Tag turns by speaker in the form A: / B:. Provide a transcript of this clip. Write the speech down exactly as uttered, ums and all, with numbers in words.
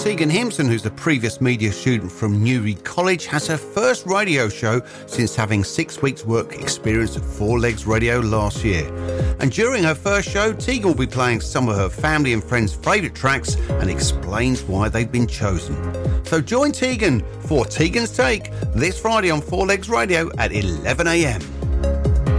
A: Tegan Himpson, who's a previous media student from Newry College, has her first radio show since having six weeks' work experience at Four Legs Radio last year. And during her first show, Tegan will be playing some of her family and friends' favourite tracks and explains why they've been chosen. So join Tegan for Tegan's Take this Friday on Four Legs Radio at eleven a m.